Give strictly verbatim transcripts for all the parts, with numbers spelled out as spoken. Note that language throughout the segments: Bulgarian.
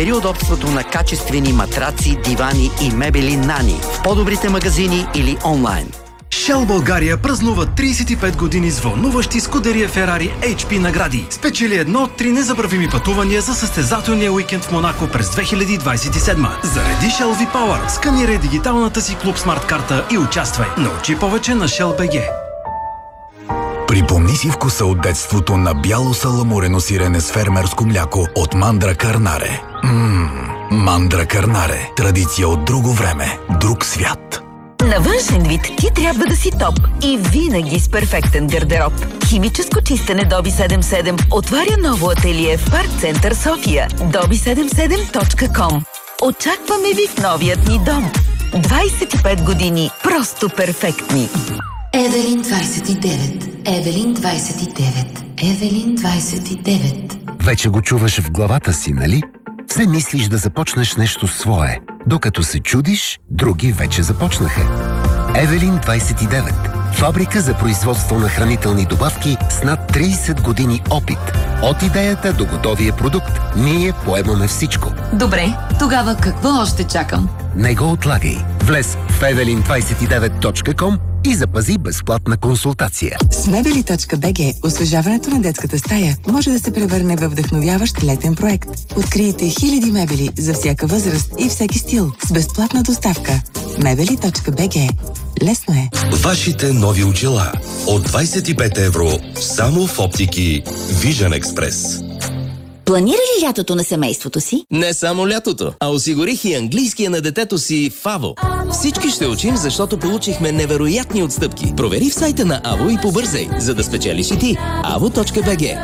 Избери удобството на качествени матраци, дивани и мебели Нани в по-добрите магазини или онлайн. Shell България празнува трийсет и пет години с вълнуващи Скудерия Ферари Ейч Пи награди. Спечели едно от три незабравими пътувания за състезателния уикенд в Монако през две хиляди двадесет и седма. Зареди Shell V-Power, сканирай дигиталната си клуб смарт карта и участвай. Научи повече на Shell би джи. Припомни си вкуса от детството на бяло саламурено сирене с фермерско мляко от Мандра Карнаре. Ммм, Мандра Карнаре. Традиция от друго време, друг свят. На външен вид ти трябва да си топ и винаги с перфектен гардероб. Химическо чистене Доби седемдесет и седем отваря ново ателие в Парк Център София. доби седемдесет и седем точка ком. Очакваме ви в новият ни дом. двадесет и пет години просто перфектни. Евелин двадесет и девет. Евелин двадесет и девет. Евелин двадесет и девет. Вече го чуваш в главата си, нали? Все мислиш да започнеш нещо свое. Докато се чудиш, други вече започнаха. Евелин двадесет и девет. Фабрика за производство на хранителни добавки с над трийсет години опит. От идеята до готовия продукт, ние поемаме всичко. Добре, тогава какво още чакам? Не го отлагай. Влез в евелин двадесет и девет точка ком и запази безплатна консултация. С мебели точка би джи освежаването на детската стая може да се превърне във вдъхновяващ летен проект. Открийте хиляди мебели за всяка възраст и всеки стил с безплатна доставка. мебели точка би джи. Лесно е. Вашите нови очила от двадесет и пет евро само в оптики Vision Express. Планира ли лятото на семейството си? Не само лятото, а осигурих и английския на детето си в АВО. Всички ще учим, защото получихме невероятни отстъпки. Провери в сайта на АВО и побързай, за да спечелиш и ти. АВО точка би джи.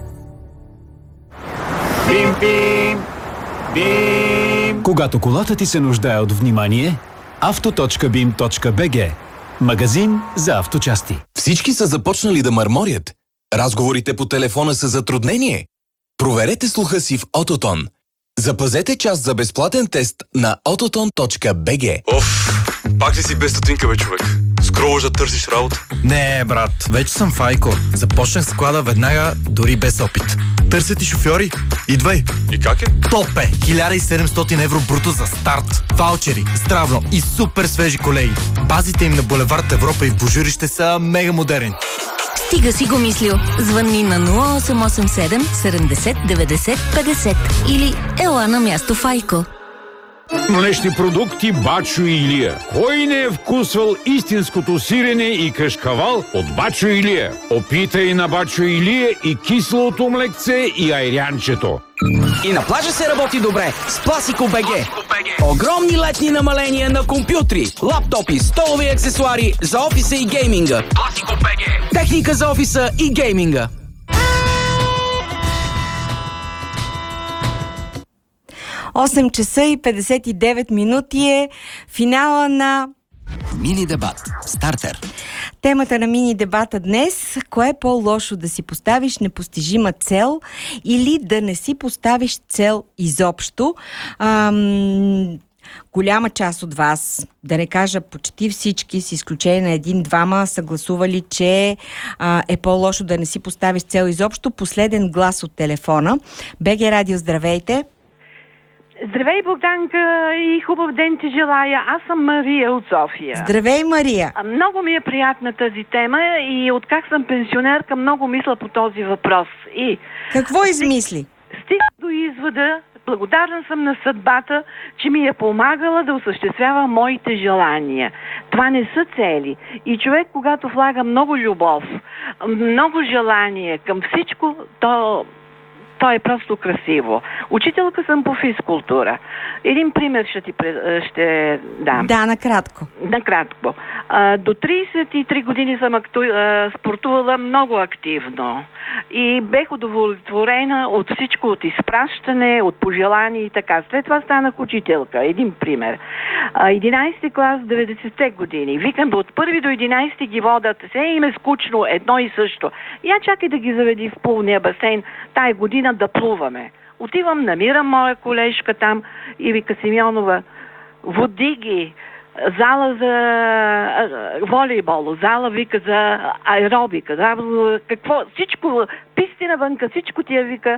Бим, бим, бим. Когато колата ти се нуждае от внимание, авто точка бим точка би джи. Магазин за авточасти. Всички са започнали да мърморят. Разговорите по телефона са затруднение. Проверете слуха си в Autotone. Запазете час за безплатен тест на autotone точка би джи. Оф, пак ли си без стотинка, бе, човек? Скролваш да търсиш работа? Не, брат, вече съм в Айко. Започнах склада веднага, дори без опит. Търся ти шофьори. Идвай. И как е? Топ е! хиляда и седемстотин евро бруто за старт. Ваучери, здравно и супер свежи колеи. Базите им на булевард Европа и в Божурище са мега модерни. Стига си го мислил. Звънни на нула осем осем седем седемдесет деветдесет петдесет или ела на място в Айко. Млечни продукти Бачо и Илия. Кой не е вкусвал истинското сирене и кашкавал от Бачо и Илия? Опитай на Бачо и Илия и киселото млекце и айрянчето. И на плажа се работи добре с Пласико БГ. Огромни летни намаления на компютри, лаптопи, столови аксесуари за офиса и гейминга. Пласико БГ. Техника за офиса и гейминга. осем часа и петдесет и девет минути е финала на Мини дебат. Стартер. Темата на мини дебата днес: кое е по-лошо, да си поставиш непостижима цел или да не си поставиш цел изобщо? Ам, голяма част от вас, да не кажа почти всички, с изключение на един-двама, са гласували, че а, е по-лошо да не си поставиш цел изобщо. Последен глас от телефона. БГ Радио, здравейте! Здравей, Богданка, и хубав ден ти желая. Аз съм Мария от София. Здравей, Мария. Много ми е приятна тази тема и откак съм пенсионерка, много мисля по този въпрос. И какво измисли? Стига до извода, благодарна съм на съдбата, че ми е помагала да осъществява моите желания. Това не са цели. И човек, когато влага много любов, много желание към всичко, то... То е просто красиво. Учителка съм по физкултура. Един пример ще ти ще дам. Да, накратко. Накратко. А, до трийсет и три години съм акту... а, спортувала много активно. И бех удовлетворена от всичко, от изпращане, от пожелания и така. След това станах учителка. Един пример. А, единайсети клас, деветдесетте години. Викам, от първи до единайсети ги водят. Се им е скучно, едно и също. Я чакай да ги заведи в плувния басейн тая година да плуваме. Отивам, намирам моя колежка там и вика: Симеонова, води ги, зала за волейбол, зала вика за аеробика, за какво, всичко, писти навънка, всичко ти я вика,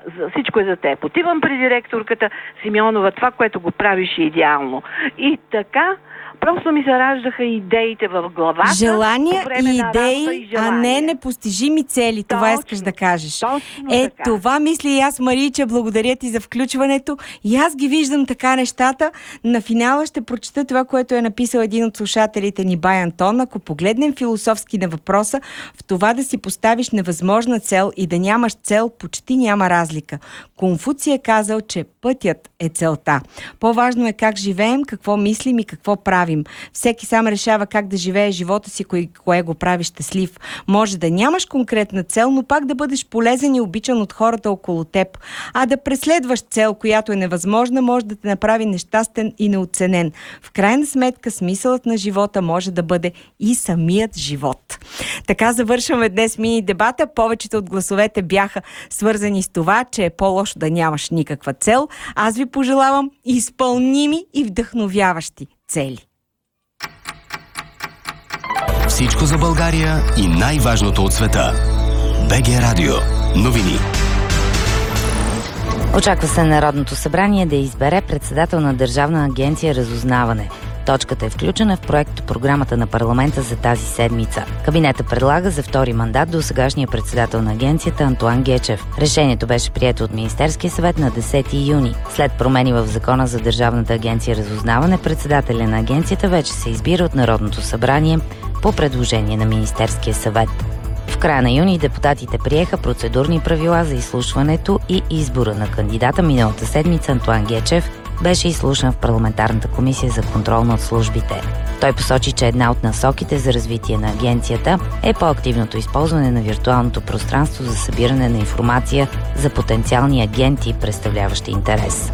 за, всичко е за теб. Отивам при директорката Симеонова, това, което го правиш е идеално. И така, просто ми се раждаха идеите в главата. Желания и идеи, и желания. а не непостижими цели. Това Точно, искаш да кажеш. Точно Е, така. това мисля и аз, Марича. Благодаря ти за включването. И аз ги виждам така нещата. На финала ще прочета това, което е написал един от слушателите ни, Бай Антон. Ако погледнем философски на въпроса, в това да си поставиш невъзможна цел и да нямаш цел, почти няма разлика. Конфуций е казал, че пътят е целта. По-важно е как живеем, какво мислим и какво правим. Всеки сам решава как да живее живота си, кое, кое го прави щастлив. Може да нямаш конкретна цел, но пак да бъдеш полезен и обичан от хората около теб. А да преследваш цел, която е невъзможна, може да те направи нещастен и неоценен. В крайна сметка, смисълът на живота може да бъде и самият живот. Така завършваме днес мини дебата. Повечето от гласовете бяха свързани с това, че е по-лошо да нямаш никаква цел. Аз ви пожелавам изпълними и вдъхновяващи цели. Всичко за България и най-важното от света. БГ Радио. Новини. Очаква се Народното събрание да избере председател на Държавна агенция Разузнаване. Точката е включена в проект програмата на парламента за тази седмица. Кабинета предлага за втори мандат до сегашния председател на агенцията Антоан Гечев. Решението беше прието от Министерския съвет на десети юни. След промени в Закона за Държавната агенция Разузнаване, председателя на агенцията вече се избира от Народното събрание по предложение на Министерския съвет. В края на юни депутатите приеха процедурни правила за изслушването и избора на кандидата. Миналата седмица Антоан Гечев беше изслушан в парламентарната комисия за контрол над службите. Той посочи, че една от насоките за развитие на агенцията е по-активното използване на виртуалното пространство за събиране на информация за потенциални агенти, представляващи интерес.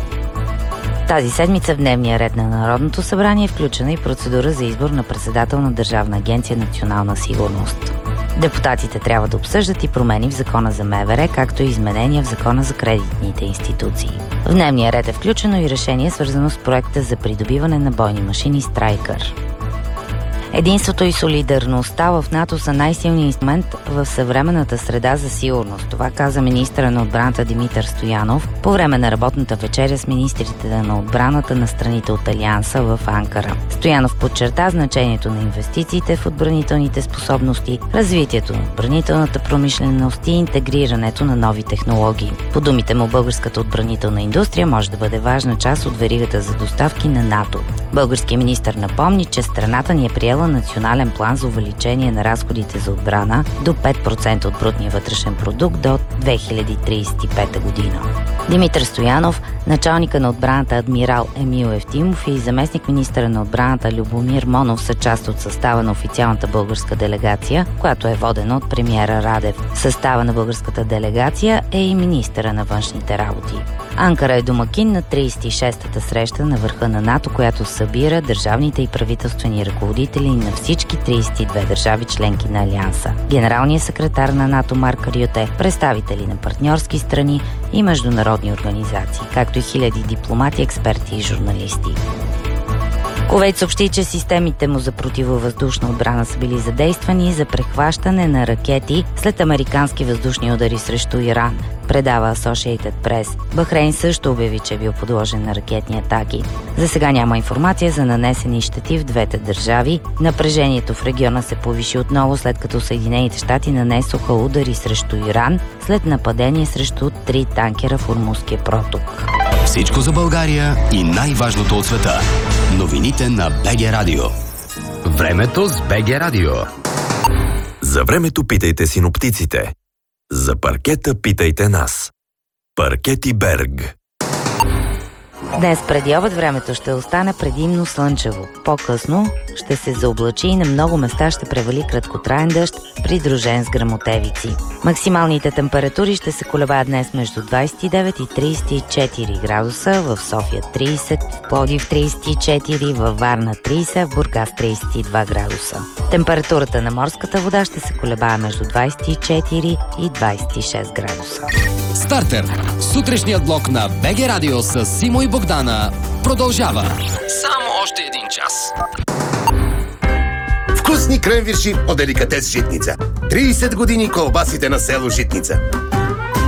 Тази седмица в дневния ред на Народното събрание е включена и процедура за избор на председател на Държавна агенция Национална сигурност. Депутатите трябва да обсъждат и промени в Закона за МВР, както и изменения в Закона за кредитните институции. В дневния ред е включено и решение, свързано с проекта за придобиване на бойни машини Страйкър. Единството и солидарността в НАТО са най-силният инструмент в съвременната среда за сигурност. Това каза министъра на отбраната Димитър Стоянов по време на работната вечеря с министрите на отбраната на страните от Алианса в Анкара. Стоянов подчерта значението на инвестициите в отбранителните способности, развитието на отбранителната промишленост и интегрирането на нови технологии. По думите му, българската отбранителна индустрия може да бъде важна част от веригата за доставки на НАТО. Българският министър напомни, че страната ни е приела национален план за увеличение на разходите за отбрана до пет процента от брутния вътрешен продукт до две хиляди тридесет и пета година. Димитър Стоянов, началника на отбраната адмирал Емил Евтимов и заместник-министъра на отбраната Любомир Монов са част от състава на официалната българска делегация, която е водена от премиера Радев. В състава на българската делегация е и министъра на външните работи. Анкара е домакин на тридесет и шестата среща на върха на НАТО, която събира държавните и правителствени ръководители на всички тридесет и две държави членки на Алианса. Генералният секретар на НАТО Марк Рюте, представители на партньорски страни и международни организации, както и хиляди дипломати, експерти и журналисти. Кувейт съобщи, че системите му за противовъздушна отбрана са били задействани за прехващане на ракети след американски въздушни удари срещу Иран, предава Associated Press. Бахрейн също обяви, че е бил подложен на ракетни атаки. За сега няма информация за нанесени щети в двете държави. Напрежението в региона се повиши отново, след като Съединените щати нанесоха удари срещу Иран след нападение срещу три танкера в Ормузския проток. Всичко за България и най-важното от света. Новините на БГ Радио. Времето с БГ Радио. За времето питайте синоптиците. За паркета питайте нас. Паркети Берг. Днес преди обед времето ще остане предимно слънчево. По-късно ще се заоблачи и на много места ще превали краткотраен дъжд, придружен с гръмотевици. Максималните температури ще се колебаят днес между двадесет и девет и тридесет и четири градуса, в София тридесет, в Пловдив тридесет и четири, във Варна тридесет, в Бургас тридесет и два градуса. Температурата на морската вода ще се колебае между двадесет и четири и двадесет и шест градуса. Стартер. Сутрешният блок на БГ Радио с Симо и Богдана продължава. Само още един час. Вкусни кренвирши от деликатес Житница. тридесет години колбасите на село Житница.